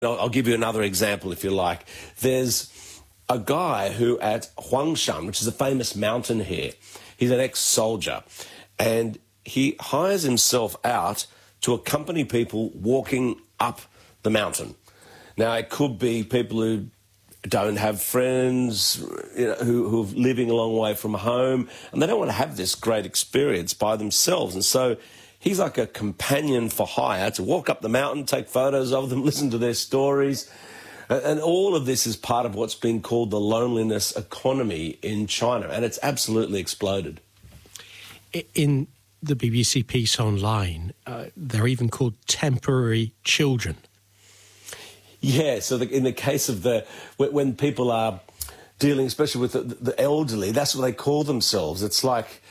I'll give you another example if you like. There's a guy who at Huangshan, which is a famous mountain here, he's an ex-soldier, and he hires himself out to accompany people walking up the mountain. Now, it could be people who don't have friends, who are living a long way from home, and they don't want to have this great experience by themselves. And so he's like a companion for hire to walk up the mountain, take photos of them, listen to their stories. And all of this is part of what's been called the loneliness economy in China, and it's absolutely exploded. In the BBC piece online, they're even called temporary children. Yeah, so in the case of when people are dealing, especially with the elderly, that's what they call themselves. It's like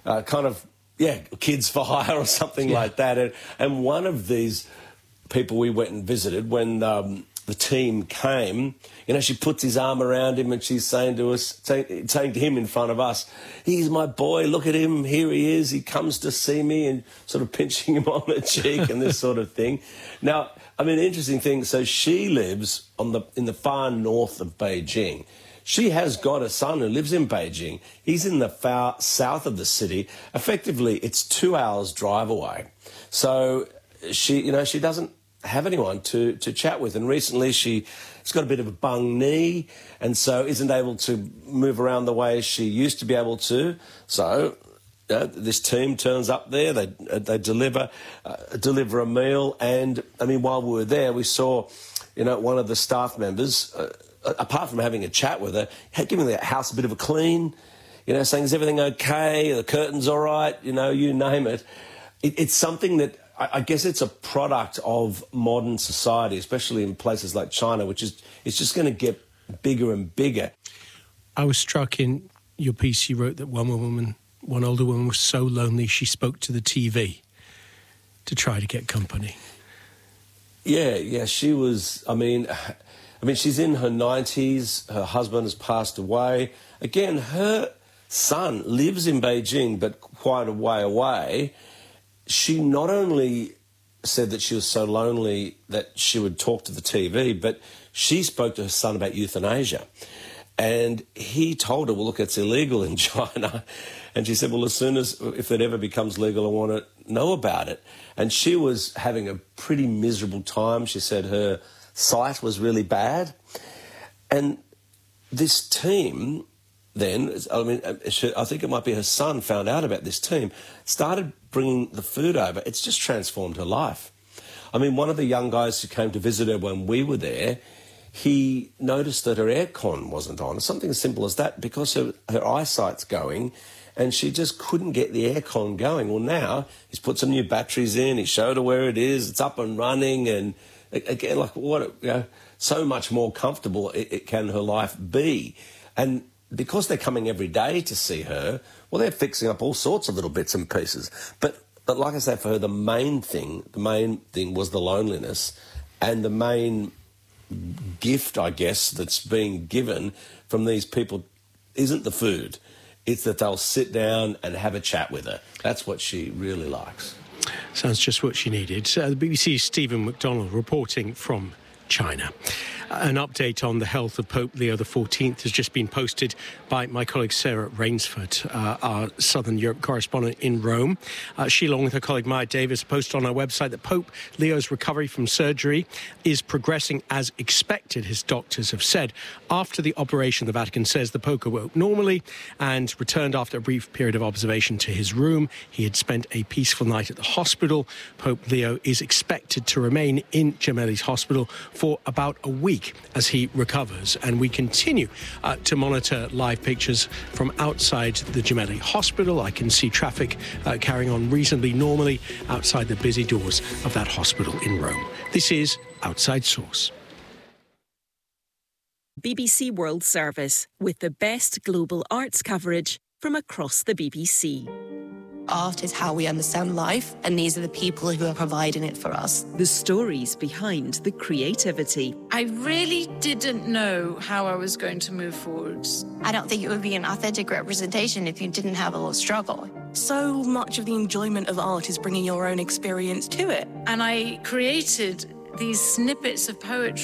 kids for hire or something like that. And one of these people we went and visited, when the team came, she puts his arm around him and she's saying to us, saying to him in front of us, "He's my boy, look at him, here he is, he comes to see me," and sort of pinching him on the cheek and this sort of thing. Now, interesting thing, so she lives in the far north of Beijing. She has got a son who lives in Beijing. He's in the far south of the city. Effectively, it's 2 hours drive away. So she doesn't have anyone to chat with. And recently she's got a bit of a bung knee and so isn't able to move around the way she used to be able to. So this team turns up there, they deliver a meal, and while we were there, we saw one of the staff members, apart from having a chat with her, giving the house a bit of a clean, saying, "Is everything okay? Are the curtains all right?" You name it. It's something that I guess it's a product of modern society, especially in places like China, which is it's just going to get bigger and bigger. I was struck in your piece, you wrote that one older woman was so lonely she spoke to the TV to try to get company. Yeah, she was, she's in her 90s, her husband has passed away. Again, her son lives in Beijing, but quite a way away. She not only said that she was so lonely that she would talk to the TV, but she spoke to her son about euthanasia. And he told her, "Well, look, it's illegal in China." And she said, "Well, if it ever becomes legal, I want to know about it." And she was having a pretty miserable time. She said her sight was really bad. And this team then, I think it might be her son found out about this team, started bringing the food over. It's just transformed her life. One of the young guys who came to visit her when we were there, he noticed that her aircon wasn't on. Something as simple as that, because her eyesight's going, and she just couldn't get the aircon going. Well, now he's put some new batteries in, he showed her where it is, it's up and running, and again, so much more comfortable it can her life be. And because they're coming every day to see her, well, they're fixing up all sorts of little bits and pieces. But like I say, for her, the main thing was the loneliness, and the main gift, I guess, that's being given from these people isn't the food. It's that they'll sit down and have a chat with her. That's what she really likes. Sounds just what she needed. The BBC's Stephen McDonald reporting from China. An update on the health of Pope Leo XIV has just been posted by my colleague Sarah Rainsford, our Southern Europe correspondent in Rome. She, along with her colleague Maya Davis, posted on our website that Pope Leo's recovery from surgery is progressing as expected, his doctors have said. After the operation, the Vatican says the Pope awoke normally and returned after a brief period of observation to his room. He had spent a peaceful night at the hospital. Pope Leo is expected to remain in Gemelli's hospital for about a week as he recovers, and we continue to monitor live pictures from outside the Gemelli Hospital. I can see traffic carrying on reasonably normally outside the busy doors of that hospital in Rome. This is Outside Source. BBC World Service, with the best global arts coverage from across the BBC. Art is how we understand life, and these are the people who are providing it for us. The stories behind the creativity. I really didn't know how I was going to move forwards. I don't think it would be an authentic representation if you didn't have a little struggle. So much of the enjoyment of art is bringing your own experience to it. And I created these snippets of poetry